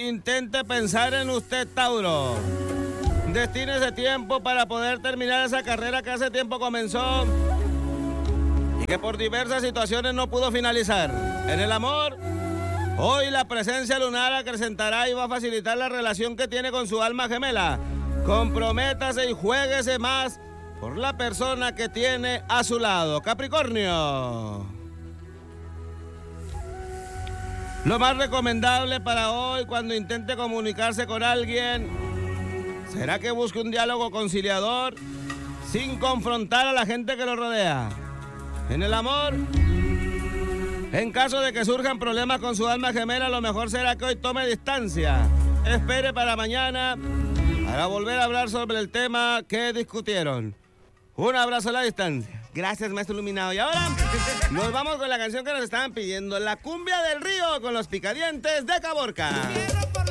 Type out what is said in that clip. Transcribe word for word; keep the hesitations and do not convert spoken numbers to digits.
intente pensar en usted, Tauro. Destine ese tiempo para poder terminar esa carrera que hace tiempo comenzó y que por diversas situaciones no pudo finalizar. En el amor, hoy la presencia lunar acrecentará y va a facilitar la relación que tiene con su alma gemela. Comprométase y juéguese más por la persona que tiene a su lado. Capricornio. Lo más recomendable para hoy cuando intente comunicarse con alguien será que busque un diálogo conciliador sin confrontar a la gente que lo rodea. En el amor, en caso de que surjan problemas con su alma gemela, lo mejor será que hoy tome distancia. Espere para mañana para volver a hablar sobre el tema que discutieron. Un abrazo a la distancia. Gracias, maestro iluminado. Y ahora nos vamos con la canción que nos estaban pidiendo, La Cumbia del Río, con los Picadientes de Caborca.